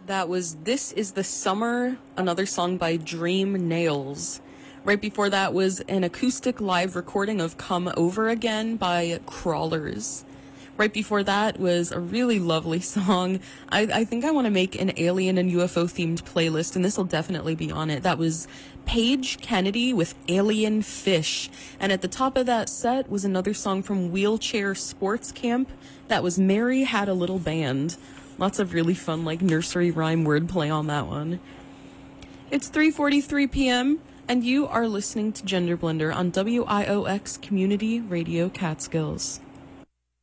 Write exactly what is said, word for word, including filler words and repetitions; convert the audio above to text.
That was This Is the Summer, another song by Dream Nails. Right before that was an acoustic live recording of Come Over Again by Crawlers. Right before that was a really lovely song. I, I think I want to make an alien and U F O themed playlist, and this will definitely be on it. That was Paige Kennedy with Alien Fish. And at the top of that set was another song from Wheelchair Sports Camp. That was Mary Had a Little Band. Lots of really fun, like, nursery rhyme wordplay on that one. It's three forty-three p.m., and you are listening to Gender Blender on W I O X Community Radio Catskills.